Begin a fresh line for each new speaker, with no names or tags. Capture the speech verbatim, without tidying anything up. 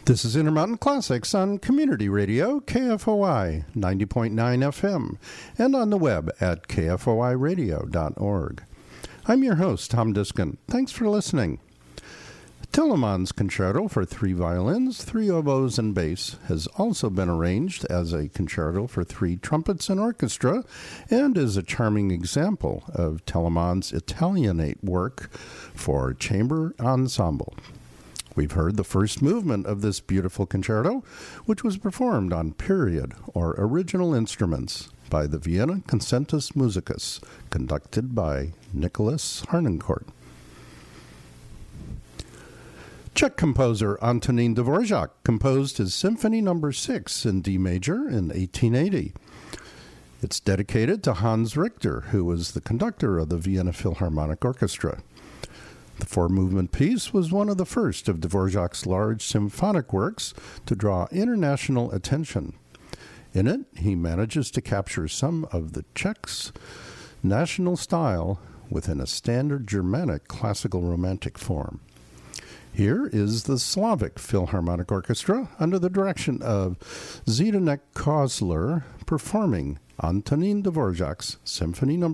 This is Intermountain Classics on Community Radio, K F O I ninety point nine F M, and on the web at k f o i radio dot org. I'm your host, Tom Diskin. Thanks for listening. Telemann's Concerto for three violins, three oboes, and bass has also been arranged as a concerto for three trumpets and orchestra, and is a charming example of Telemann's Italianate work for chamber ensemble. We've heard the first movement of this beautiful concerto, which was performed on period or original instruments by the Vienna Concertus Musicus, conducted by Nicholas Harnoncourt. Czech composer Antonín Dvořák composed his Symphony Number six in D major in eighteen eighty. It's dedicated to Hans Richter, who was the conductor of the Vienna Philharmonic Orchestra. The four-movement piece was one of the first of Dvořák's large symphonic works to draw international attention. In it, he manages to capture some of the Czechs' national style within a standard Germanic classical romantic form. Here is the Slavic Philharmonic Orchestra under the direction of Zdeněk Kozler performing Antonín Dvořák's Symphony Number